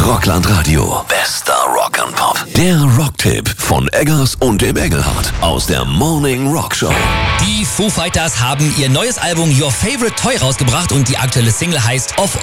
Rockland Radio. Bester Rock and Pop. Der Rocktipp von Eggers und dem Engelhardt aus der Morning Rock Show. Die Foo Fighters haben ihr neues Album Your Favorite Toy rausgebracht und die aktuelle Single heißt Of